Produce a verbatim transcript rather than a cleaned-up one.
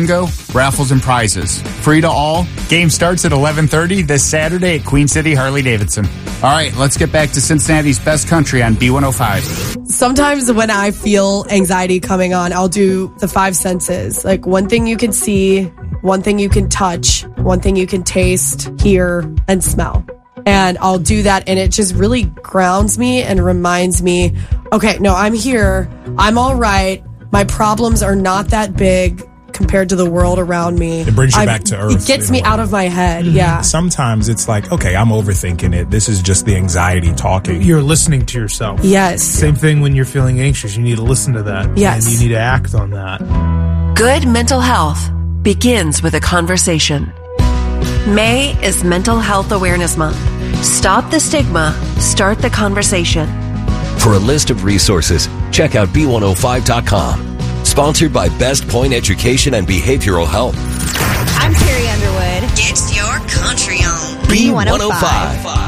bingo, raffles, and prizes. Free to all. Game starts at eleven thirty this Saturday at Queen City Harley-Davidson. All right, let's get back to Cincinnati's best country on B one oh five. Sometimes when I feel anxiety coming on, I'll do the five senses. Like one thing you can see, one thing you can touch, one thing you can taste, hear, and smell. And I'll do that, and it just really grounds me and reminds me, okay, no, I'm here. I'm all right. My problems are not that big compared to the world around me. It brings you I'm, back to earth. It gets me out of my head, yeah. Sometimes it's like, okay, I'm overthinking it. This is just the anxiety talking. You're listening to yourself. Yes. Same thing when you're feeling anxious. You need to listen to that. Yes. And you need to act on that. Good mental health begins with a conversation. May is Mental Health Awareness Month. Stop the stigma. Start the conversation. For a list of resources, check out B one oh five dot com. Sponsored by Best Point Education and Behavioral Health. I'm Carrie Underwood. Get your country on B one oh five.